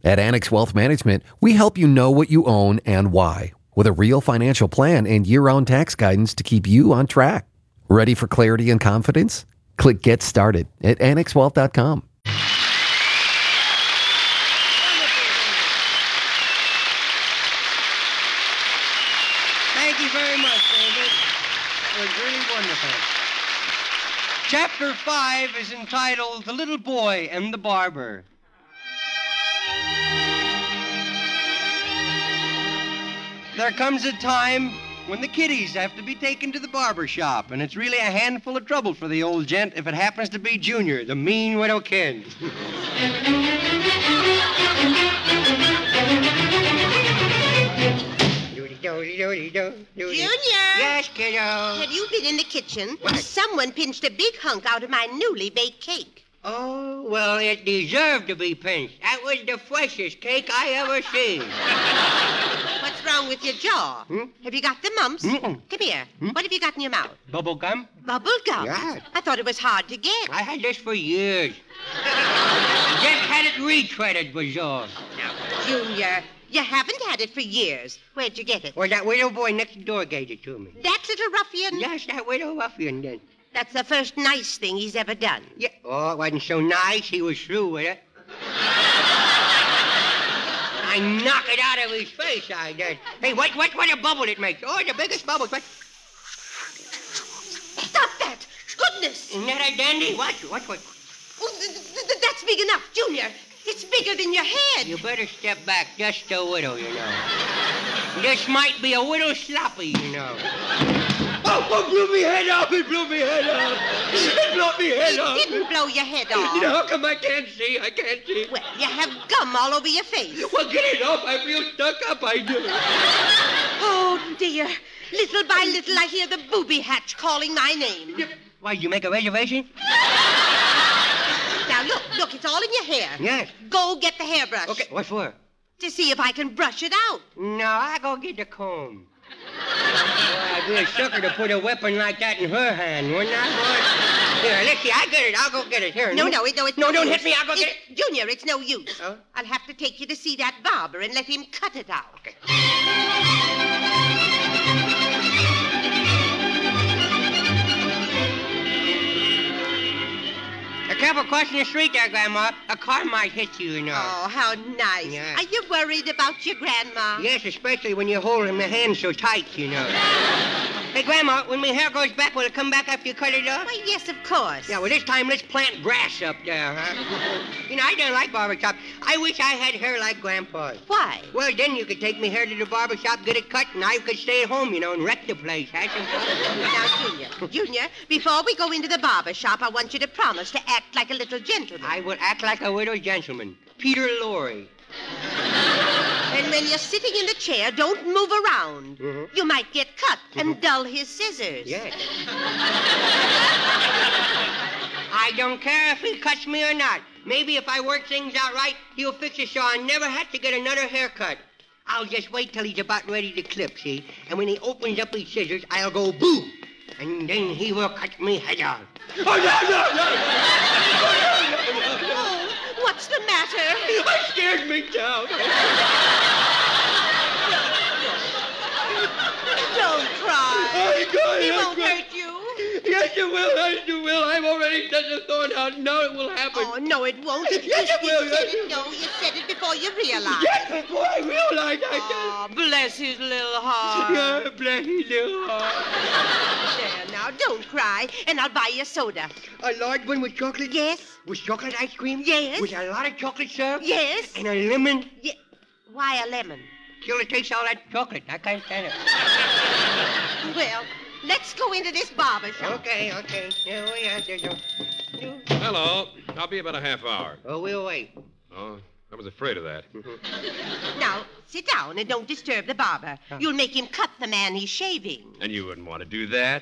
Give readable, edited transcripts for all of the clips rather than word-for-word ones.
At Annex Wealth Management, we help you know what you own and why, with a real financial plan and year-round tax guidance to keep you on track. Ready for clarity and confidence? Click Get Started at annexwealth.com. Thank you very much, David. That was really wonderful. Chapter 5 is entitled The Little Boy and the Barber. There comes a time when the kiddies have to be taken to the barber shop, and it's really a handful of trouble for the old gent if it happens to be Junior, the mean widow kid. Junior! Yes, kiddo. Have you been in the kitchen? What? Someone pinched a big hunk out of my newly baked cake. Oh, well, it deserved to be pinched. That was the freshest cake I ever seen. What's wrong with your jaw? Have you got the mumps? Mm-mm. Come here. What have you got in your mouth? Bubble gum? Bubble gum? Yeah. I thought it was hard to get. I had this for years. Just had it retreaded, was all. Now, Junior, you haven't had it for years. Where'd you get it? Well, that widow boy next door gave it to me. That little ruffian? Yes, that widow ruffian did. That's the first nice thing he's ever done. Yeah. Oh, it wasn't so nice. He was through with it. I knocked it out of his face, I did. Hey, what a bubble it makes. Oh, the biggest bubble. What? Stop that! Goodness! Isn't that a dandy? What? Oh, that's big enough, Junior. It's bigger than your head. You better step back just a little, you know. This might be a little sloppy, you know. Oh, blew me head off. It blew me head off. It blew me head off. It didn't blow your head off. You know, how come I can't see? I can't see. Well, you have gum all over your face. Well, get it off. I feel stuck up, I do. Oh, dear. Little by little, I hear the booby hatch calling my name. Why, did you make a reservation? Now, look, it's all in your hair. Yes. Go get the hairbrush. Okay, what for? To see if I can brush it out. No, I go get the comb. Well, I'd be a sucker to put a weapon like that in her hand, wouldn't I, boy? Here, let's see. I get it. I'll go get it. Here. No, it's no don't use. hit me. I'll go get it. Junior, it's no use. Oh? I'll have to take you to see that barber and let him cut it out. Okay. Careful crossing the street there, Grandma. A car might hit you, you know. Oh, how nice. Yeah. Are you worried about your grandma? Yes, especially when you're holding my hand so tight, you know. Hey, Grandma, when my hair goes back, will it come back after you cut it off? Why, yes, of course. Yeah, well, this time let's plant grass up there, huh? You know, I don't like barbershop. I wish I had hair like Grandpa's. Why? Well, then you could take me hair to the barbershop, get it cut, and I could stay at home, you know, and wreck the place. That's Now, Junior, before we go into the barber shop, I want you to promise to act like a little gentleman. I will act like a widow gentleman. Peter Lorre. And when you're sitting in the chair, don't move around. Mhm. You might get cut and dull his scissors. Yes. I don't care if he cuts me or not. Maybe if I work things out right, he'll fix it so I never have to get another haircut. I'll just wait till he's about ready to clip, see? And when he opens up his scissors, I'll go boom. And then he will cut me head off. Oh, no! Oh, what's the matter? It scared me down. Don't cry. He won't hurt you. Yes, it will. Yes, it will. I've already set the thorn out. Now it will happen. Oh, no, it won't. Yes, it will. You said it. No, you said it before you realized. Yes, before I realized I Oh, bless his little heart. Yeah, bless his little heart. There, now, don't cry, and I'll buy you a soda. A large one with chocolate? Yes? With chocolate ice cream? Yes. With a lot of chocolate syrup? Yes? And a lemon? Why a lemon? Till it takes all that chocolate. I can't stand it. Well, let's go into this barber shop. Okay. Here we are. Hello. I'll be about a half hour. Oh, we'll wait. Oh, I was afraid of that. Now, sit down and don't disturb the barber. You'll make him cut the man he's shaving. And you wouldn't want to do that?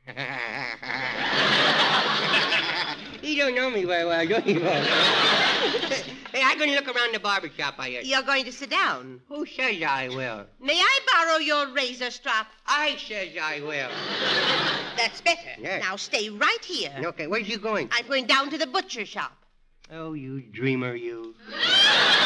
You don't know me very well, do you? Hey, I'm going to look around the barber shop, I guess. You're going to sit down. Who says I will? May I borrow your razor strap? I says I will. That's better. Yes. Now stay right here. Okay, where's you going? I'm going down to the butcher shop. Oh, you dreamer, you.